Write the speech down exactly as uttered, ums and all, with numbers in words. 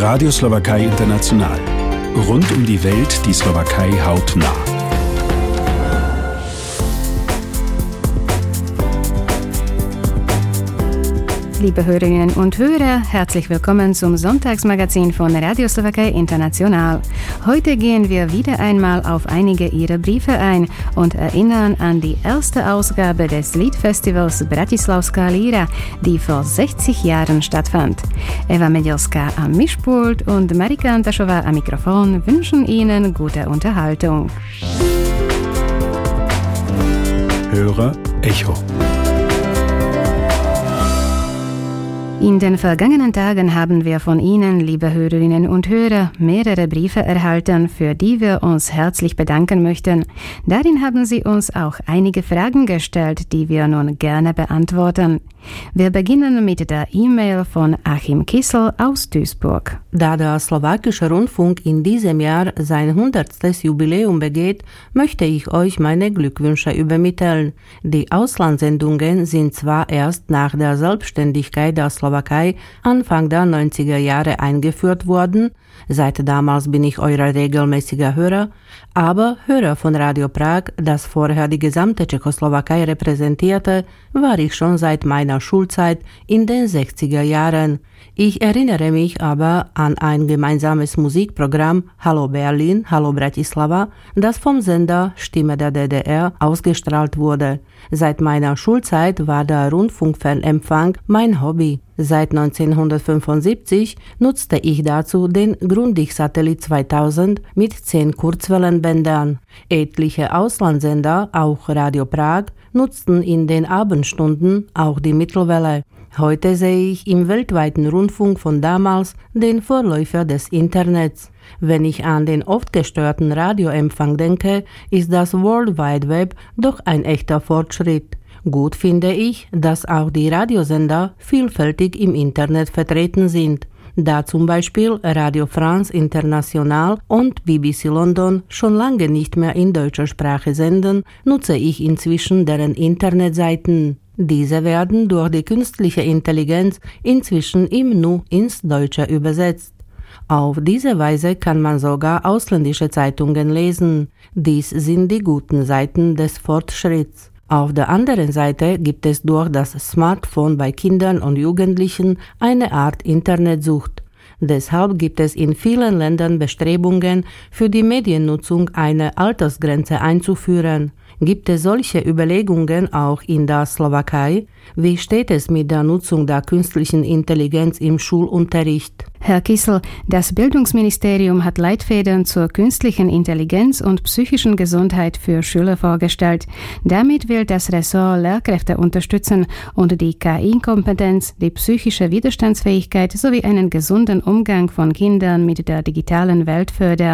Radio Slowakei International. Rund um die Welt die Slowakei hautnah. Liebe Hörerinnen und Hörer, herzlich willkommen zum Sonntagsmagazin von Radio Slowakei International. Heute gehen wir wieder einmal auf einige Ihrer Briefe ein und erinnern an die erste Ausgabe des Liedfestivals Bratislavská Líra, die vor sechzig Jahren stattfand. Eva Medielska am Mischpult und Marika Antašová am Mikrofon wünschen Ihnen gute Unterhaltung. Hörer Echo. In den vergangenen Tagen haben wir von Ihnen, liebe Hörerinnen und Hörer, mehrere Briefe erhalten, für die wir uns herzlich bedanken möchten. Darin haben Sie uns auch einige Fragen gestellt, die wir nun gerne beantworten. Wir beginnen mit der E-Mail von Achim Kissel aus Duisburg. Da der slowakische Rundfunk in diesem Jahr sein hundertstes Jubiläum begeht, möchte ich euch meine Glückwünsche übermitteln. Die Auslandssendungen sind zwar erst nach der Selbstständigkeit der Slowakei Anfang der neunziger Jahre eingeführt worden, seit damals bin ich euer regelmäßiger Hörer, aber Hörer von Radio Prag, das vorher die gesamte Tschechoslowakei repräsentierte, war ich schon seit meiner Schulzeit in den sechziger Jahren. Ich erinnere mich aber an ein gemeinsames Musikprogramm Hallo Berlin, Hallo Bratislava, das vom Sender Stimme der D D R ausgestrahlt wurde. Seit meiner Schulzeit war der Rundfunkfernempfang mein Hobby. Seit neunzehnhundertfünfundsiebzig nutzte ich dazu den Grundig-Satellit zweitausend mit zehn Kurzwellenbändern. Etliche Auslandssender, auch Radio Prag, nutzten in den Abendstunden auch die Mittelwelle. Heute sehe ich im weltweiten Rundfunk von damals den Vorläufer des Internets. Wenn ich an den oft gestörten Radioempfang denke, ist das World Wide Web doch ein echter Fortschritt. Gut finde ich, dass auch die Radiosender vielfältig im Internet vertreten sind. Da zum Beispiel Radio France International und B B C London schon lange nicht mehr in deutscher Sprache senden, nutze ich inzwischen deren Internetseiten. Diese werden durch die künstliche Intelligenz inzwischen im Nu ins Deutsche übersetzt. Auf diese Weise kann man sogar ausländische Zeitungen lesen. Dies sind die guten Seiten des Fortschritts. Auf der anderen Seite gibt es durch das Smartphone bei Kindern und Jugendlichen eine Art Internetsucht. Deshalb gibt es in vielen Ländern Bestrebungen, für die Mediennutzung eine Altersgrenze einzuführen. Gibt es solche Überlegungen auch in der Slowakei? Wie steht es mit der Nutzung der künstlichen Intelligenz im Schulunterricht? Herr Kissel, das Bildungsministerium hat Leitfäden zur künstlichen Intelligenz und psychischen Gesundheit für Schüler vorgestellt. Damit will das Ressort Lehrkräfte unterstützen und die K I-Kompetenz, die psychische Widerstandsfähigkeit sowie einen gesunden Umgang von Kindern mit der digitalen Welt fördern.